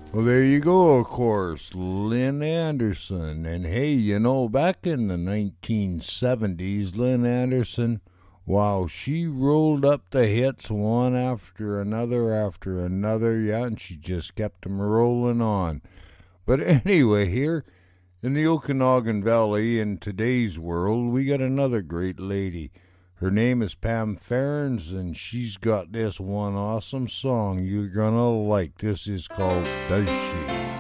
Well, there you go, of course, Lynn Anderson. And hey, back in the 1970s, Lynn Anderson, wow, she rolled up the hits one after another, yeah, and she just kept them rolling on. But anyway, here in the Okanagan Valley, in today's world, we got another great lady. Her name is Pam Ferens, and she's got this one awesome song you're gonna like. This is called Does She?